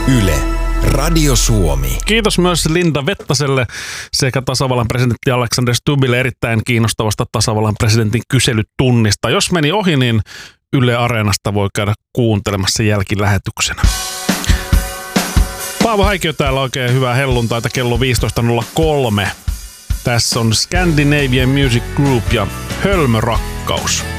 Yle, Radio Suomi. Kiitos myös Linda Vettaselle sekä tasavallan presidentti Alexander Stubbille erittäin kiinnostavasta tasavallan presidentin kyselytunnista. Jos meni ohi, niin Yle Areenasta voi käydä kuuntelemassa jälkilähetyksenä. Paavo Häikiö täällä, oikein hyvää helluntaita, kello 15.03. Tässä on Scandinavian Music Group ja Hölmörakkaus.